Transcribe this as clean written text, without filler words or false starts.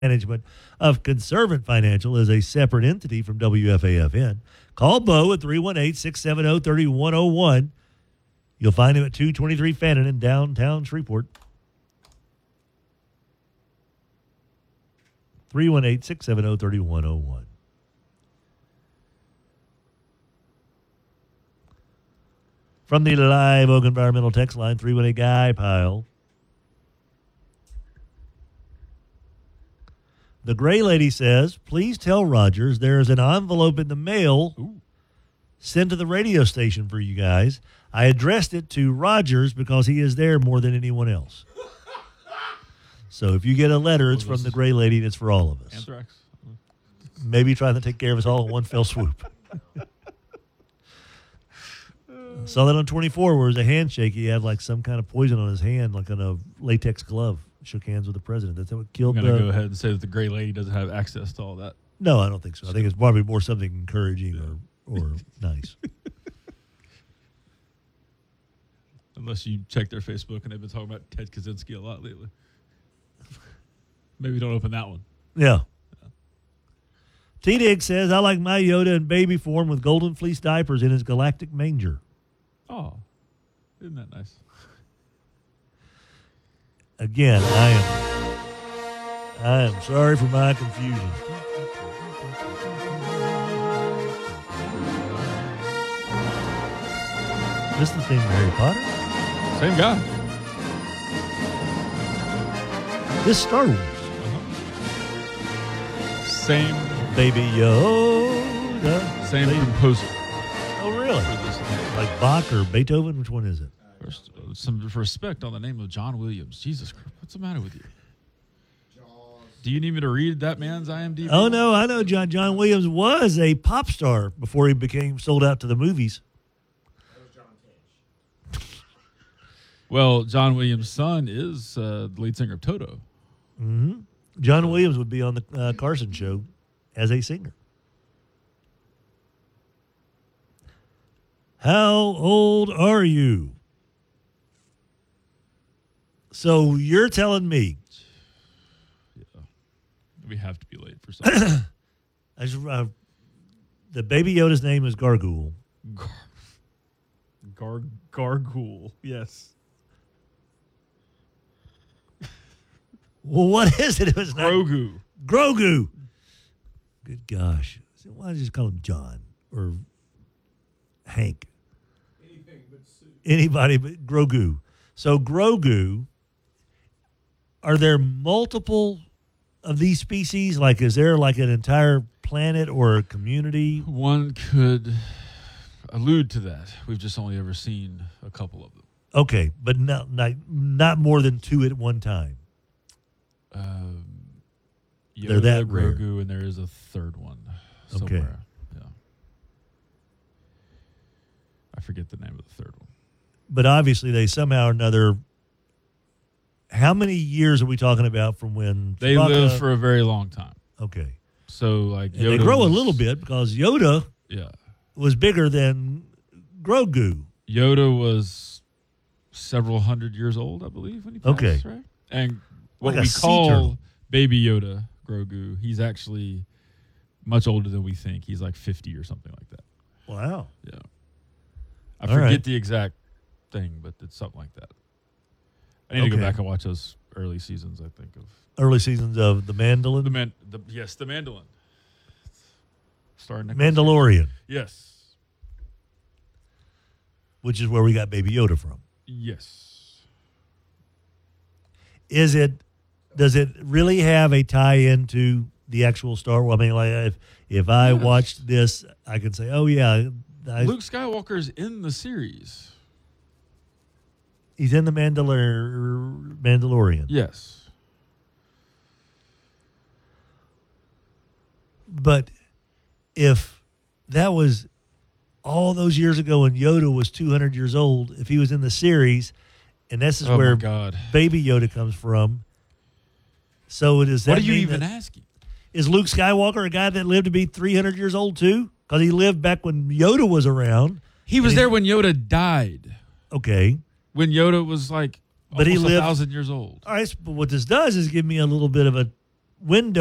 management of Conservant Financial is a separate entity from WFAFN. Call Bo at 318-670-3101. You'll find him at 223 Fannin in downtown Shreveport. 318-670-3101. From the Live Oak Environmental text line, 318 Guy Pile. The Gray Lady says, please tell Rogers there is an envelope in the mail sent to the radio station for you guys. I addressed it to Rogers because he is there more than anyone else. So if you get a letter, it's from the Gray Lady and it's for all of us. Anthrax. Maybe trying to take care of us all in one fell swoop. Saw that on 24 where it was a handshake. He had like some kind of poison on his hand, like on a latex glove. Shook hands with the president. That's what killed I'm going to go ahead and say that the Gray Lady doesn't have access to all that. No, I don't think so. I think it's probably more something encouraging or nice. Unless you check their Facebook and they've been talking about Ted Kaczynski a lot lately. Maybe don't open that one. Yeah. T-Dig says, I like my Yoda in baby form with golden fleece diapers in his galactic manger. Oh, isn't that nice? Again, I am sorry for my confusion. Is this the theme of Harry Potter? Same guy. This Star Wars. Same Baby Yoda. Same composer. Oh, really? Like Bach or Beethoven? Which one is it? First, some respect on the name of John Williams. Jesus Christ, what's the matter with you? Do you need me to read that man's IMDb? Oh, no, I know John Williams was a pop star before he became sold out to the movies. That was John Cage. Well, John Williams' son is the lead singer of Toto. Mm-hmm. John Williams would be on the Carson show as a singer. How old are you? So you're telling me. Yeah. We have to be late for something. The baby Yoda's name is Gargoyle. Gargoyle, yes. Well, what is it? It was not Grogu. Grogu. Good gosh. Why don't you just call him John or Hank? Anything but Sue. Anybody but Grogu. So Grogu, are there multiple of these species? Like, is there like an entire planet or a community? One could allude to that. We've just only ever seen a couple of them. Okay, but not more than two at one time. Yoda, They're that rare. Grogu, and there is a third one somewhere. Okay. Yeah. I forget the name of the third one. But obviously they somehow or another, how many years are we talking about from when They live for a very long time. Okay. So, like, Yoda, they grow a little bit because Yoda was bigger than Grogu. Yoda was several hundred years old, I believe, when he passed, right? And what like we call Baby Yoda, Grogu, he's actually much older than we think. He's like 50 or something like that. Wow. Yeah. I forget the exact thing, but it's something like that. I need to go back and watch those early seasons, I think, of early seasons of The Mandolin. The Mandolin. Starring Mandalorian. Yes. Which is where we got Baby Yoda from. Yes. Does it really have a tie into the actual Star Wars? I mean, like if I watched this, I can say, oh yeah, Luke Skywalker's in the series. He's in the Mandalorian. Yes. But if that was all those years ago and Yoda was 200 years old, if he was in the series, and this is where Baby Yoda comes from, so does that What are you mean even asking? Is Luke Skywalker a guy that lived to be 300 years old too? Because he lived back when Yoda was around. He was there when Yoda died. Okay. When Yoda was like almost 1,000 years old. All right, but what this does is give me a little bit of a window